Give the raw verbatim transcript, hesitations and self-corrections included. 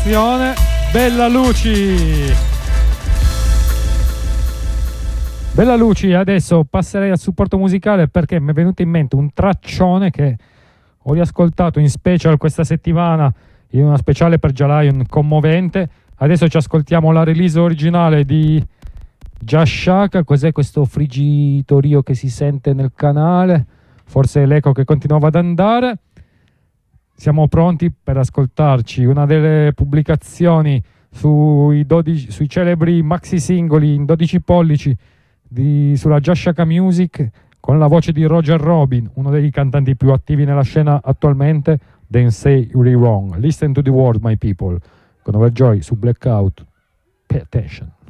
formazione Bella Luci. Bella Luci, adesso passerei al supporto musicale perché mi è venuto in mente un traccione che ho riascoltato in special questa settimana in una speciale per Jalion commovente. Adesso ci ascoltiamo la release originale di Jashaka. Cos'è questo frigitorio che si sente nel canale? Forse è l'eco che continuava ad andare. Siamo pronti per ascoltarci una delle pubblicazioni sui, dodici, sui celebri maxi singoli in dodici pollici di, sulla Jashaka Music, con la voce di Roger Robin, uno dei cantanti più attivi nella scena attualmente. Then Say You're Wrong. Listen to the word, my people. Con Overjoy su Blackout. Pay attention.